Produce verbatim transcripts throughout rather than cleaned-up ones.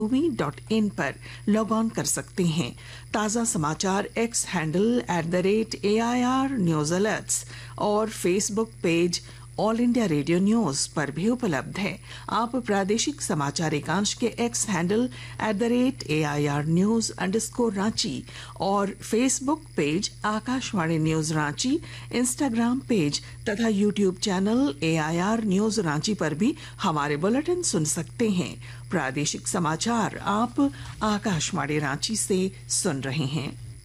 Movie dot in पर log on कर सकते हैं। ताज़ा समाचार x handle at the rate A I R news alerts और Facebook page all India radio news पर भी उपलब्ध है। आप प्रादेशिक समाचार एकांश के x handle at the rate A I R news underscore Ranchi और Facebook page Akashvani news Ranchi, Instagram page तथा YouTube channel A I R news Ranchi पर भी हमारे बुलेटिन सुन सकते हैं। प्रादेशिक समाचार आप आकाशवाणी रांची से सुन रहे हैं।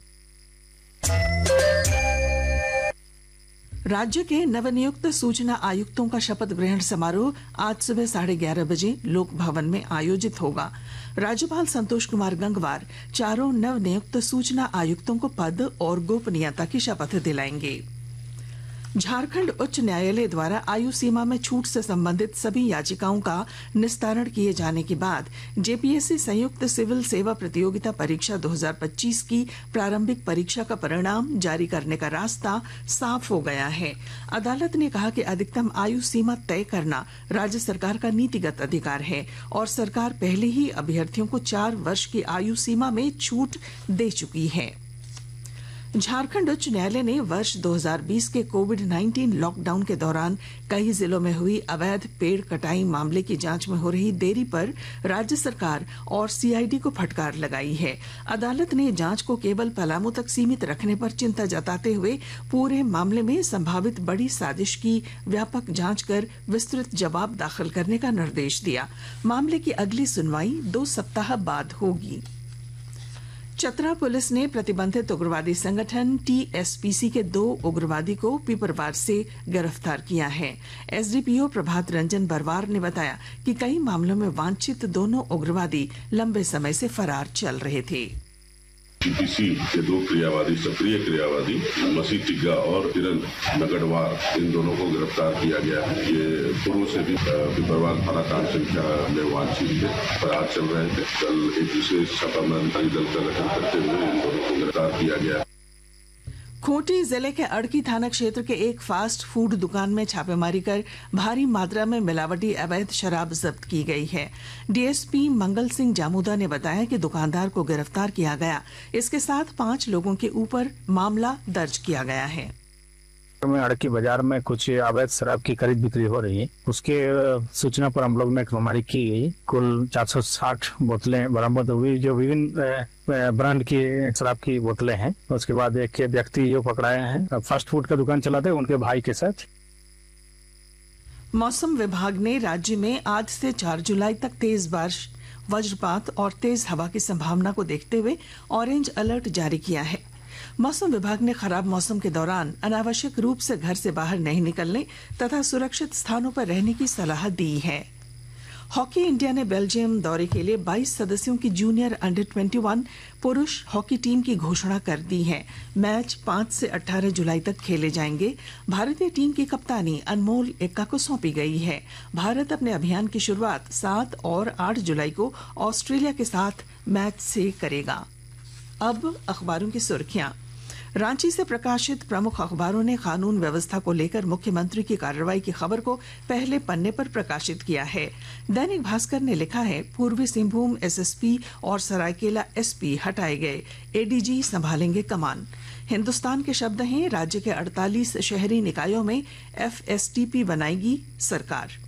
राज्य के नवनियुक्त सूचना आयुक्तों का शपथ ग्रहण समारोह आज सुबह साढ़े ग्यारह बजे लोक भवन में आयोजित होगा। राज्यपाल संतोष कुमार गंगवार चारों नवनियुक्त सूचना आयुक्तों को पद और गोपनीयता की शपथ दिलाएंगे। झारखंड उच्च न्यायालय द्वारा आयु सीमा में छूट से संबंधित सभी याचिकाओं का निस्तारण किए जाने के बाद जेपीएससी संयुक्त सिविल सेवा प्रतियोगिता परीक्षा दो हज़ार पच्चीस की प्रारंभिक परीक्षा का परिणाम जारी करने का रास्ता साफ हो गया है। अदालत ने कहा कि अधिकतम आयु सीमा तय करना राज्य सरकार का नीतिगत अधिकार है और सरकार पहले ही अभ्यर्थियों को चार वर्ष की आयु सीमा में छूट दे चुकी है। झारखंड उच्च न्यायालय ने वर्ष दो हज़ार बीस के कोविड उन्नीस लॉकडाउन के दौरान कई जिलों में हुई अवैध पेड़ कटाई मामले की जांच में हो रही देरी पर राज्य सरकार और सीआईडी को फटकार लगाई है। अदालत ने जांच को केवल पलामू तक सीमित रखने पर चिंता जताते हुए पूरे मामले में संभावित बड़ी साजिश की व्यापक जांच कर विस्तृत जवाब दाखिल करने का निर्देश दिया। मामले की अगली सुनवाई दो सप्ताह बाद होगी। चतरा पुलिस ने प्रतिबंधित उग्रवादी संगठन टीएसपीसी के दो उग्रवादी को पीपरवार से गिरफ्तार किया है। एसडीपीओ प्रभात रंजन बरवार ने बताया कि कई मामलों में वांछित दोनों उग्रवादी लंबे समय से फरार चल रहे थे। टीपीसी के दो क्रियावादी सक्रिय क्रियावादी मसीह टिग्गा और किरण नगड़वार, इन दोनों को गिरफ्तार किया गया है। ये पूर्व से भी पिपरवार थाना कांड संख्या में वांछित थे, फरार चल रहे थे। कल एक विशेष छापामार अधिकारी दल का गठन करते हुए इन दोनों को गिरफ्तार किया गया। खूंटी जिले के अड़की थाना क्षेत्र के एक फास्ट फूड दुकान में छापेमारी कर भारी मात्रा में मिलावटी अवैध शराब जब्त की गई है। डीएसपी मंगल सिंह जामुदा ने बताया कि दुकानदार को गिरफ्तार किया गया। इसके साथ पांच लोगों के ऊपर मामला दर्ज किया गया है। में अड़की बाजार में कुछ अवैध शराब की खरीद बिक्री हो रही है। उसके सूचना पर हम लोग ने छापेमारी की गई। कुल चार सौ साठ बोतलें बरामद हुई जो विभिन्न ब्रांड की शराब की बोतलें हैं। उसके बाद एक व्यक्ति जो पकड़ाए हैं फास्ट फूड का दुकान चलाते हैं, उनके भाई के साथ। मौसम विभाग ने राज्य में आज से चार जुलाई तक तेज बारिश, वज्रपात और तेज हवा की संभावना को देखते हुए ऑरेंज अलर्ट जारी किया है। मौसम विभाग ने खराब मौसम के दौरान अनावश्यक रूप से घर से बाहर नहीं निकलने तथा सुरक्षित स्थानों पर रहने की सलाह दी है। हॉकी इंडिया ने बेल्जियम दौरे के लिए बाईस सदस्यों की जूनियर अंडर इक्कीस पुरुष हॉकी टीम की घोषणा कर दी है। मैच पाँच से अठारह जुलाई तक खेले जाएंगे। भारतीय टीम की कप्तानी अनमोल एक्का को सौंपी गई है। भारत अपने अभियान की शुरुआत सात और आठ जुलाई को ऑस्ट्रेलिया के साथ मैच से करेगा। अब अखबारों की सुर्खियां। रांची से प्रकाशित प्रमुख अखबारों ने कानून व्यवस्था को लेकर मुख्यमंत्री की कार्रवाई की खबर को पहले पन्ने पर प्रकाशित किया है। दैनिक भास्कर ने लिखा है, पूर्वी सिंहभूम एसएसपी और सरायकेला एसपी हटाए गए, एडीजी संभालेंगे कमान। हिंदुस्तान के शब्द हैं, राज्य के अड़तालीस शहरी निकायों में एफएसटीपी बनाएगी सरकार।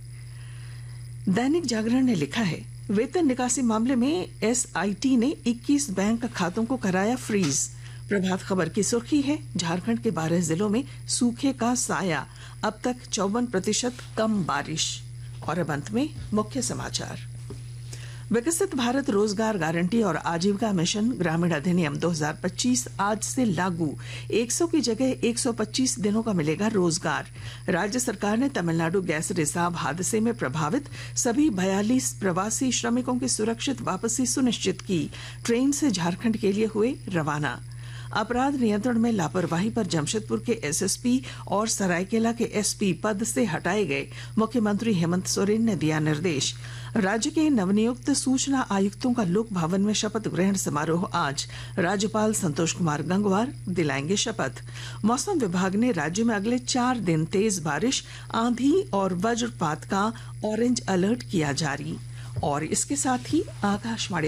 दैनिक जागरण ने लिखा है, वेतन निकासी मामले में एसआईटी ने इक्कीस बैंक खातों को कराया फ्रीज। प्रभात खबर की सुर्खी है, झारखंड के बारह जिलों में सूखे का साया, अब तक चौवन प्रतिशत कम बारिश। और अब अंत में मुख्य समाचार। विकसित भारत रोजगार गारंटी और आजीविका मिशन ग्रामीण अधिनियम दो हज़ार पच्चीस आज से लागू। सौ की जगह एक सौ पच्चीस दिनों का मिलेगा रोजगार। राज्य सरकार ने तमिलनाडु गैस रिसाव हादसे में प्रभावित सभी बयालीस प्रवासी श्रमिकों की सुरक्षित वापसी सुनिश्चित की। ट्रेन से झारखंड के लिए हुए रवाना। अपराध नियंत्रण में लापरवाही पर जमशेदपुर के एसएसपी और सरायकेला के एसपी पद से हटाए गए। मुख्यमंत्री हेमंत सोरेन ने दिया निर्देश। राज्य के नवनियुक्त सूचना आयुक्तों का लोक भवन में शपथ ग्रहण समारोह आज। राज्यपाल संतोष कुमार गंगवार दिलाएंगे शपथ। मौसम विभाग ने राज्य में अगले चार दिन तेज बारिश, आंधी और वज्रपात का ऑरेंज अलर्ट किया जारी। और इसके साथ ही आकाशवाणी